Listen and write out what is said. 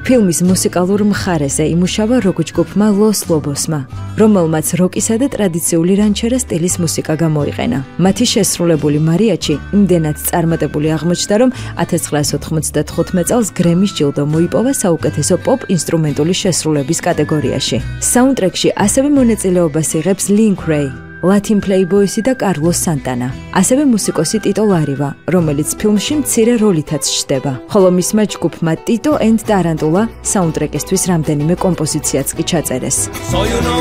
ფილმის მუსიკალურ მხარეზე იმუშავა როკ-ჯგუფმა Los Lobosმა, რომელმაც როკისა და ტრადიციული რანჩერა სტილის მუსიკა გამოიყენა. მათი შესრულებული მარიაჩი იმდენად წარმატებული აღმოჩნდა, რომ 1995 წელს გრემის ჯილდო მოიპოვა საუკეთესო პოპ ინსტრუმენტული შესრულების კატეგორიაში. საუნდტრეკში ასევე მონაწილეობას იღებს Link Wray, Latin Playboys და კარლოს სანტანა, ასევე მუსიკოსი ტიტო ლარივა, რომელიც ფილმში მცირე როლითაც ჩნდება, ხოლო მისმა ჯგუფმა ტიტო and ტარანტულა საუნდტრეკისთვის რამდენიმე კომპოზიციაც კი ჩაწერეს.